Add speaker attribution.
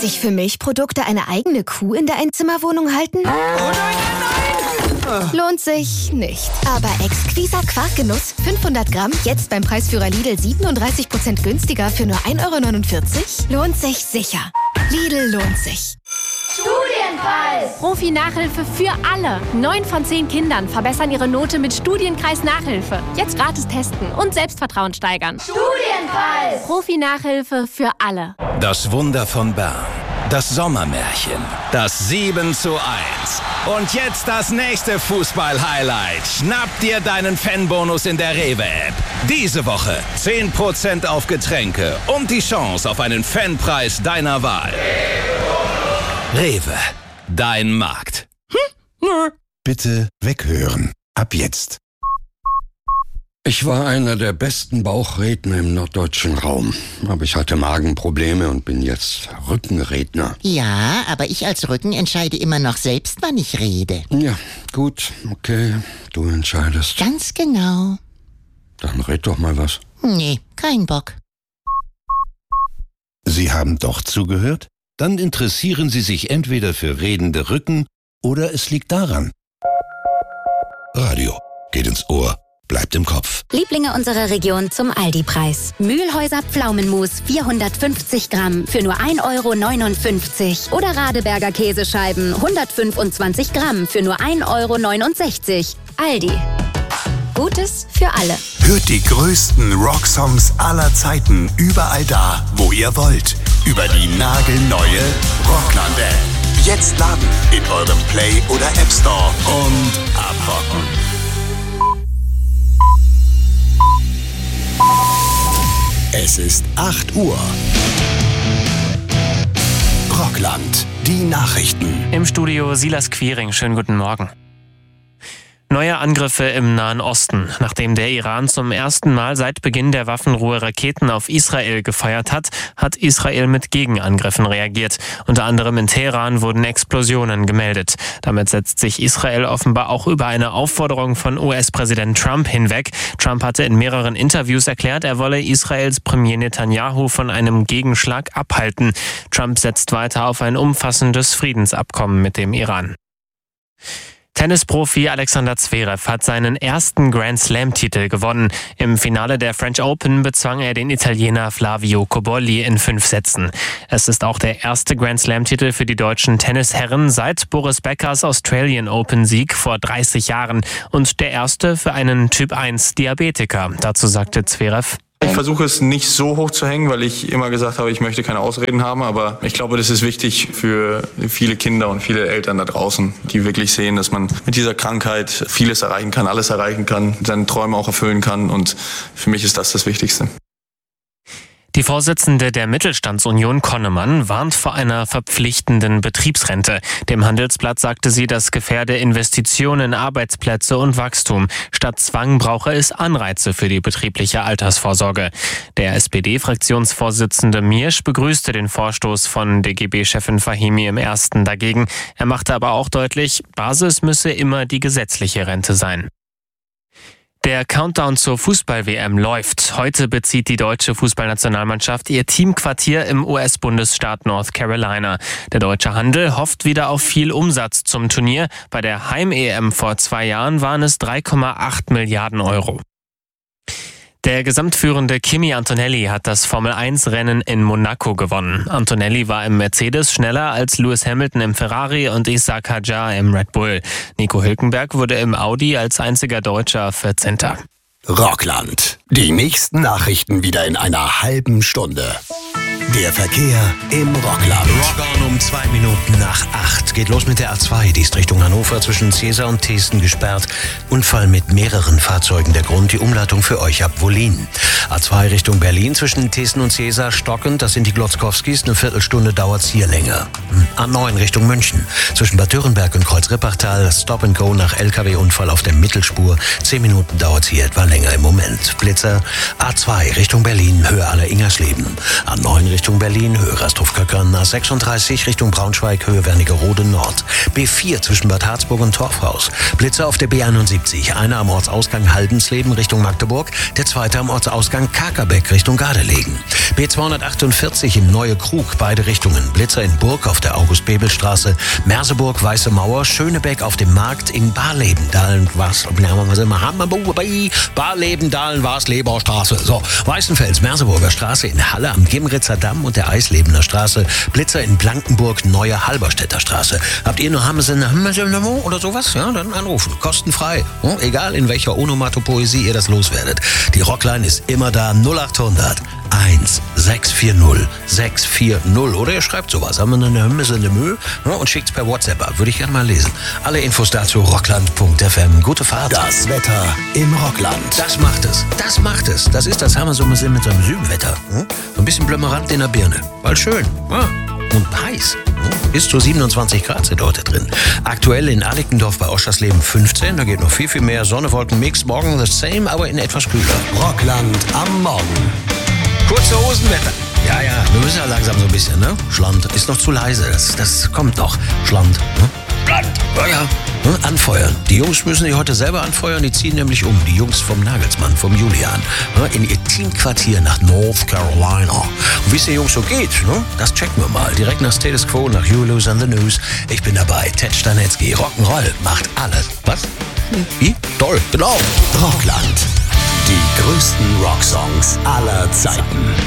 Speaker 1: ich für Milchprodukte eine eigene Kuh in der Einzimmerwohnung halten?
Speaker 2: Oh nein!
Speaker 1: Lohnt sich nicht. Aber exquiser Quarkgenuss, 500 Gramm, jetzt beim Preisführer Lidl 37% günstiger für nur 1,49 €? Lohnt sich sicher. Lidl lohnt sich.
Speaker 3: Studienpreis! Profi-Nachhilfe für alle. 9 von 10 Kindern verbessern ihre Note mit Studienkreis-Nachhilfe. Jetzt gratis testen und Selbstvertrauen steigern. Studienpreis! Profi-Nachhilfe für alle.
Speaker 4: Das Wunder von Bern. Das Sommermärchen. Das 7:1. Und jetzt das nächste Fußball-Highlight. Schnapp dir deinen Fanbonus in der Rewe-App. Diese Woche 10% auf Getränke und die Chance auf einen Fanpreis deiner Wahl. Rewe, dein Markt.
Speaker 5: Bitte weghören. Ab jetzt.
Speaker 6: Ich war einer der besten Bauchredner im norddeutschen Raum. Aber ich hatte Magenprobleme und bin jetzt Rückenredner.
Speaker 7: Ja, aber ich als Rücken entscheide immer noch selbst, wann ich rede.
Speaker 6: Ja, gut, okay, du entscheidest.
Speaker 7: Ganz genau.
Speaker 6: Dann red doch mal was.
Speaker 7: Nee, kein Bock.
Speaker 5: Sie haben doch zugehört? Dann interessieren Sie sich entweder für redende Rücken oder es liegt daran. Radio geht ins Ohr, bleibt im Kopf.
Speaker 8: Lieblinge unserer Region zum Aldi-Preis. Mühlhäuser Pflaumenmus 450 Gramm für nur 1,59 € oder Radeberger Käsescheiben 125 Gramm für nur 1,69 €. Aldi. Gutes für alle.
Speaker 9: Hört die größten Rocksongs aller Zeiten überall da, wo ihr wollt. Über die nagelneue Rockland-App. Jetzt laden in eurem Play- oder App Store und abrocken. Es ist 8 Uhr. Rockland, die Nachrichten.
Speaker 10: Im Studio Silas Quiring, schönen guten Morgen. Neue Angriffe im Nahen Osten. Nachdem der Iran zum ersten Mal seit Beginn der Waffenruhe Raketen auf Israel gefeuert hat, hat Israel mit Gegenangriffen reagiert. Unter anderem in Teheran wurden Explosionen gemeldet. Damit setzt sich Israel offenbar auch über eine Aufforderung von US-Präsident Trump hinweg. Trump hatte in mehreren Interviews erklärt, er wolle Israels Premier Netanyahu von einem Gegenschlag abhalten. Trump setzt weiter auf ein umfassendes Friedensabkommen mit dem Iran. Tennisprofi Alexander Zverev hat seinen ersten Grand-Slam-Titel gewonnen. Im Finale der French Open bezwang er den Italiener Flavio Cobolli in 5 Sätzen. Es ist auch der erste Grand-Slam-Titel für die deutschen Tennisherren seit Boris Beckers Australian Open-Sieg vor 30 Jahren und der erste für einen Typ-1-Diabetiker. Dazu sagte Zverev:
Speaker 11: Ich versuche es nicht so hoch zu hängen, weil ich immer gesagt habe, ich möchte keine Ausreden haben. Aber ich glaube, das ist wichtig für viele Kinder und viele Eltern da draußen, die wirklich sehen, dass man mit dieser Krankheit vieles erreichen kann, alles erreichen kann, seine Träume auch erfüllen kann. Und für mich ist das Wichtigste.
Speaker 10: Die Vorsitzende der Mittelstandsunion Konnemann warnt vor einer verpflichtenden Betriebsrente. Dem Handelsblatt sagte sie, das gefährde Investitionen, Arbeitsplätze und Wachstum. Statt Zwang brauche es Anreize für die betriebliche Altersvorsorge. Der SPD-Fraktionsvorsitzende Miersch begrüßte den Vorstoß von DGB-Chefin Fahimi im ersten dagegen. Er machte aber auch deutlich, Basis müsse immer die gesetzliche Rente sein. Der Countdown zur Fußball-WM läuft. Heute bezieht die deutsche Fußballnationalmannschaft ihr Teamquartier im US-Bundesstaat North Carolina. Der deutsche Handel hofft wieder auf viel Umsatz zum Turnier. Bei der Heim-EM vor 2 Jahren waren es 3,8 Milliarden Euro. Der gesamtführende Kimi Antonelli hat das Formel-1-Rennen in Monaco gewonnen. Antonelli war im Mercedes schneller als Lewis Hamilton im Ferrari und Isack Hadjar im Red Bull. Nico Hülkenberg wurde im Audi als einziger Deutscher 14.
Speaker 9: Rockland. Die nächsten Nachrichten wieder in einer halben Stunde. Der Verkehr im Rockland.
Speaker 12: Rock on um 2 Minuten nach 8. Geht los mit der A2, die ist Richtung Hannover zwischen Cäsar und Teesten gesperrt. Unfall mit mehreren Fahrzeugen. Der Grund, die Umleitung für euch ab Wollin. A2 Richtung Berlin zwischen Teesten und Cäsar stockend. Das sind die Glotzkowskis. Eine Viertelstunde dauert's hier länger. A9 Richtung München. Zwischen Bad Dürrenberg und Kreuz-Rippachtal. Stop and Go nach LKW-Unfall auf der Mittelspur. 10 Minuten dauert's hier etwa länger im Moment. Blitzer. A2 Richtung Berlin, Höhe aller Ingersleben. A9 Richtung Berlin, Höhe Rastruf-Köckern, A36 Richtung Braunschweig, Höhe Wernigerode Nord. B4 zwischen Bad Harzburg und Torfhaus. Blitzer auf der B71, einer am Ortsausgang Haldensleben Richtung Magdeburg, der zweite am Ortsausgang Kakerbeck Richtung Gardelegen. B248 in Neue Krug, beide Richtungen. Blitzer in Burg auf der August-Bebel-Straße, Merseburg, Weiße Mauer, Schönebeck auf dem Markt in Barleben-Dahlen, Barleben-Dahlen, Leberstraße. So, Weißenfels, Merseburger Straße in Halle am Gimritzer Damm und der Eislebener Straße. Blitzer in Blankenburg, Neue Halberstädter Straße. Habt ihr nur oder sowas? Ja, dann anrufen. Kostenfrei. Egal in welcher Onomatopoesie ihr das loswerdet. Die Rockline ist immer da. 0800 1640 640. Oder ihr schreibt sowas. Haben wir eine Mühe und schickt's per WhatsApp ab. Würde ich gerne mal lesen. Alle Infos dazu rockland.fm. Gute Fahrt.
Speaker 9: Das Wetter im Rockland.
Speaker 12: Das macht es. Das ist das haben wir so mit so einem Südwetter. So ein bisschen blömerant in der Birne. Weil schön. Ja. Und heiß. Bis zu 27 Grad sind heute drin. Aktuell in Alickendorf bei Oschersleben 15. Da geht noch viel, viel mehr. Sonne, Wolken, Mix. Morgen the same, aber in etwas kühler.
Speaker 9: Rockland am Morgen.
Speaker 12: Kurze Hosenwetter. Ja, wir müssen ja langsam so ein bisschen, ne? Schland ist noch zu leise. Das kommt noch. Schland. Ne? Schland. Ja. Anfeuern. Die Jungs müssen sich heute selber anfeuern. Die ziehen nämlich um. Die Jungs vom Nagelsmann, vom Julian. In ihr Teamquartier nach North Carolina. Und wie es den Jungs so geht, ne? Das checken wir mal. Direkt nach Status Quo, nach Julius and the News. Ich bin dabei. Ted Stanetzky. Rock'n'Roll macht alles. Was? Wie? Toll. Genau.
Speaker 9: Rockland. Die größten Rocksongs aller Zeiten.